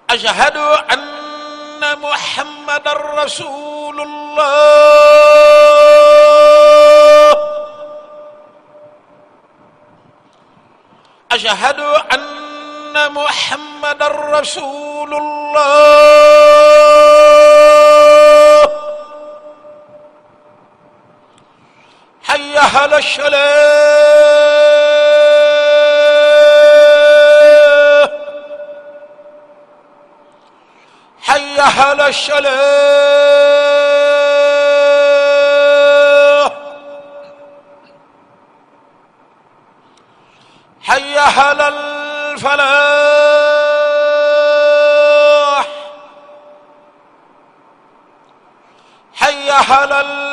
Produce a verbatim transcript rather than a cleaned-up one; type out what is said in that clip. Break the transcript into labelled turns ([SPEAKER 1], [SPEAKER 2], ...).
[SPEAKER 1] أشهد أن محمد رسول الله أشهد أن محمد رسول الله حي على الصلاة حي على الصلاة حي على الفلاح حي على